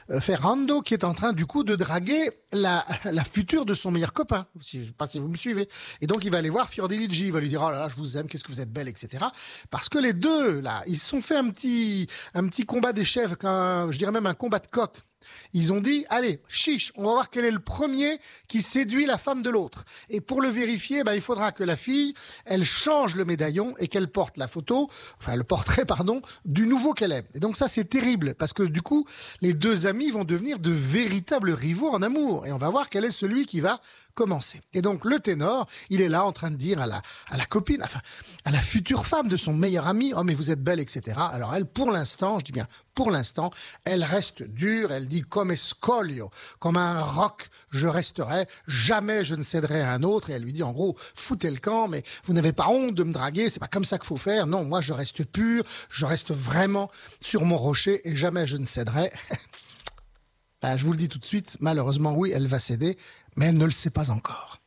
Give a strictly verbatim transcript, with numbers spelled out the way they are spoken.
euh, Ferrando qui est en train du coup de draguer la, la future de son meilleur copain. Si, je sais pas si vous me suivez. Et donc il va aller voir Fiordiligi, il va lui dire oh là là je vous aime, qu'est-ce que vous êtes belle, et cetera. Parce que les deux là, ils se sont fait un petit un petit combat des chefs, un, je dirais même un combat de coq. Ils ont dit, allez, chiche, on va voir quel est le premier qui séduit la femme de l'autre. Et pour le vérifier, ben, il faudra que la fille, elle change le médaillon et qu'elle porte la photo, enfin le portrait, pardon, du nouveau qu'elle aime. Et donc ça, c'est terrible, parce que du coup, les deux amis vont devenir de véritables rivaux en amour. Et on va voir quel est celui qui va commencer. Et donc le ténor, il est là en train de dire à la, à la copine, enfin, à la future femme de son meilleur ami, oh mais vous êtes belle, et cetera. Alors elle, pour l'instant, je dis bien, pour l'instant, elle reste dure, elle dit comme scoglio, comme un roc, je resterai, jamais je ne céderai à un autre. Et elle lui dit en gros, foutez le camp, mais vous n'avez pas honte de me draguer, c'est pas comme ça qu'il faut faire. Non, moi je reste pur, je reste vraiment sur mon rocher et jamais je ne céderai. Ben, je vous le dis tout de suite, malheureusement oui, elle va céder, mais elle ne le sait pas encore.